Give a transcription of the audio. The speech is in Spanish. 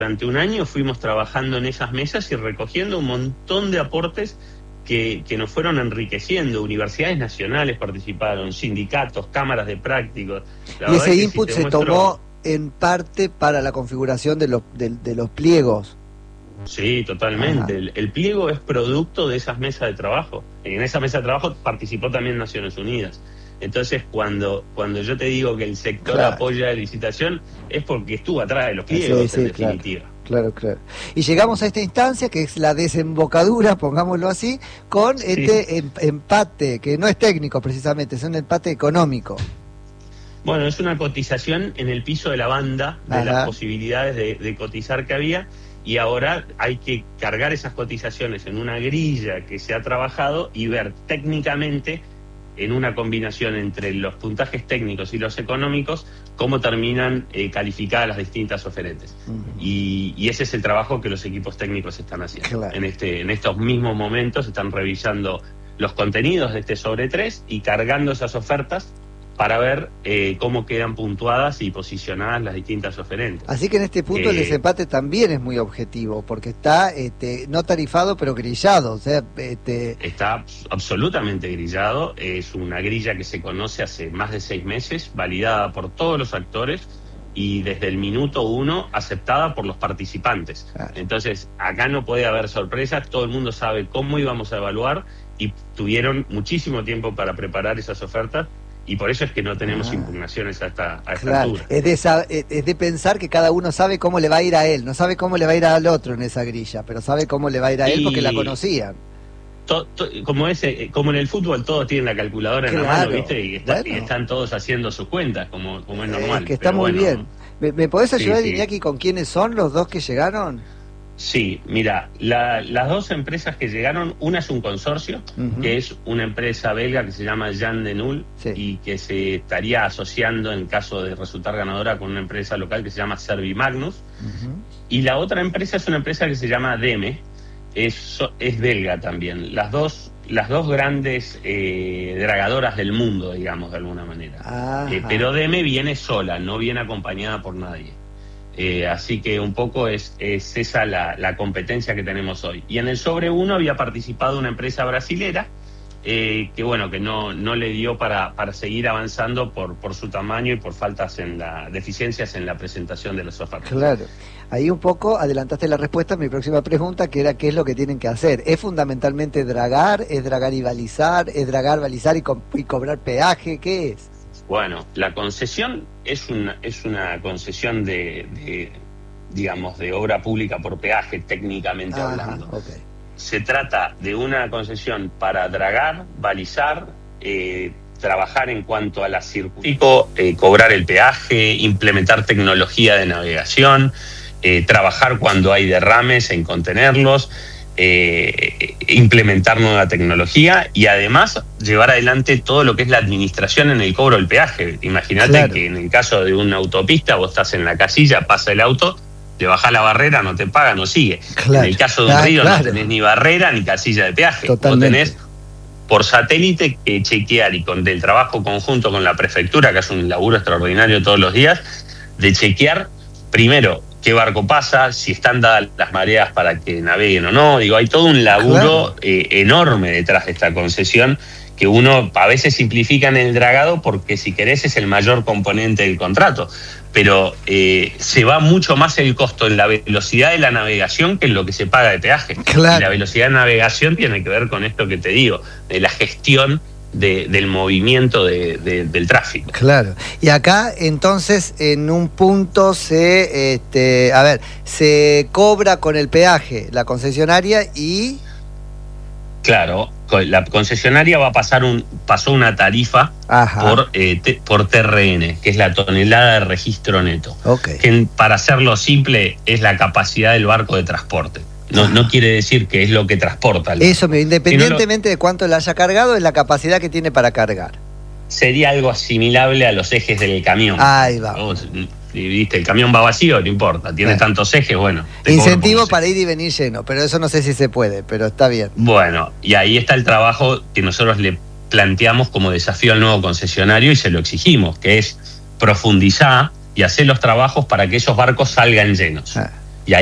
Durante un año fuimos trabajando en esas mesas y recogiendo un montón de aportes que nos fueron enriqueciendo. Universidades nacionales participaron, sindicatos, cámaras de prácticos. Y ese input se tomó en parte para la configuración de los pliegos. Sí, totalmente. El pliego es producto de esas mesas de trabajo. En esa mesa de trabajo participó también Naciones Unidas. Entonces, cuando yo te digo que el sector apoya la licitación, es porque estuvo atrás de los pliegos, en definitiva. Claro. Y llegamos a esta instancia, que es la desembocadura, pongámoslo así, con este empate, que no es técnico precisamente, es un empate económico. Bueno, es una cotización en el piso de la banda de las posibilidades de cotizar que había, y ahora hay que cargar esas cotizaciones en una grilla que se ha trabajado y ver técnicamente, en una combinación entre los puntajes técnicos y los económicos, cómo terminan calificadas las distintas oferentes. Y ese es el trabajo que los equipos técnicos están haciendo. En estos mismos momentos están revisando los contenidos de este sobre 3 y cargando esas ofertas para ver cómo quedan puntuadas y posicionadas las distintas oferentes. Así que en este punto el desempate también es muy objetivo, porque está no tarifado, pero grillado. O sea, está absolutamente grillado. Es una grilla que se conoce hace más de 6 meses, validada por todos los actores y desde el minuto 1 aceptada por los participantes. Entonces, acá no puede haber sorpresas, todo el mundo sabe cómo íbamos a evaluar y tuvieron muchísimo tiempo para preparar esas ofertas. Y por eso es que no tenemos impugnaciones a esta altura. Es de pensar que cada uno sabe cómo le va a ir a él, no sabe cómo le va a ir al otro en esa grilla, pero sabe cómo le va a ir a él porque la conocían. Como en el fútbol todos tienen la calculadora en la mano, ¿viste? Y están todos haciendo sus cuentas, como es normal. Que está muy bien. ¿Me podés ayudar, Iñaki, con quiénes son los dos que llegaron? Sí, mira, las dos empresas que llegaron, una es un consorcio, que es una empresa belga que se llama Jan de Null, y que se estaría asociando en caso de resultar ganadora con una empresa local que se llama Servimagnus, y la otra empresa es una empresa que se llama Deme, es belga también. Las dos grandes dragadoras del mundo, digamos, de alguna manera. Pero Deme viene sola, no viene acompañada por nadie. Así que un poco es esa la competencia que tenemos hoy. Y en el sobre 1 había participado una empresa brasilera que no le dio para seguir avanzando por su tamaño y por deficiencias en la presentación de las ofertas. Claro. Ahí un poco adelantaste la respuesta a mi próxima pregunta, que era qué es lo que tienen que hacer. ¿Es fundamentalmente dragar? ¿Es dragar y balizar? ¿Es dragar, balizar y cobrar peaje? ¿Qué es? Bueno, la concesión es una concesión de obra pública por peaje, técnicamente hablando. Se trata de una concesión para dragar, balizar, trabajar en cuanto a la circuito, cobrar el peaje, implementar tecnología de navegación, trabajar cuando hay derrames en contenerlos, implementar nueva tecnología y además llevar adelante todo lo que es la administración en el cobro del peaje. Imagínate que en el caso de una autopista vos estás en la casilla, pasa el auto, te bajás la barrera, no te paga, no sigue. En el caso de un río no tenés ni barrera ni casilla de peaje. Vos tenés por satélite que chequear, y con del trabajo conjunto con la prefectura, que hace un laburo extraordinario todos los días, de chequear primero qué barco pasa, si están dadas las mareas para que naveguen o no. Hay todo un laburo enorme detrás de esta concesión, que uno a veces simplifica en el dragado porque, si querés, es el mayor componente del contrato, pero se va mucho más el costo en la velocidad de la navegación que en lo que se paga de peaje. Y la velocidad de navegación tiene que ver con esto que te digo, de la gestión del movimiento del tráfico. Claro. Y acá entonces en un punto se cobra con el peaje la concesionaria y... Claro, la concesionaria pasó una tarifa por TRN, que es la tonelada de registro neto, que para hacerlo simple es la capacidad del barco de transporte. No quiere decir que es lo que transporta. Eso, independientemente de cuánto le haya cargado, es la capacidad que tiene para cargar. Sería algo asimilable a los ejes del camión. Ahí va. ¿Viste? El camión va vacío, no importa. Tiene tantos ejes, bueno. Incentivo para ir y venir lleno, pero eso no sé si se puede, pero está bien. Bueno, y ahí está el trabajo que nosotros le planteamos como desafío al nuevo concesionario y se lo exigimos, que es profundizar y hacer los trabajos para que esos barcos salgan llenos.